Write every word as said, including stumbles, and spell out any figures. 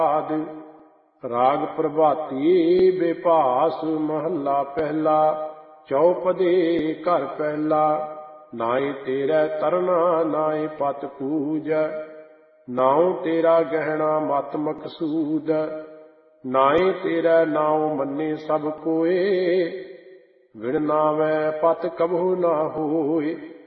ਰਾਗ ਪ੍ਰਭਾਤੀ ਬੇਭਾਸ ਮਹੱਲਾ ਪਹਿਲਾ। ਚੌਪਦੇ ਘਰ ਪਹਿਲਾ। ਨਾਏ ਤੇਰਾ ਤਰਨਾ ਨਾਏ ਪਤ ਪੂਜੈ, ਨਾਉ ਤੇਰਾ ਗਹਿਣਾ ਮਤ ਮਕਸੂਦ। ਨਾਏ ਤੇਰਾ ਨਾਉ ਮੰਨੇ ਸਭ ਕੋਏ, ਵਿਣ ਨਾਵੈ ਪਤ ਕਬਹੁ ਨਾ ਹੋਏ।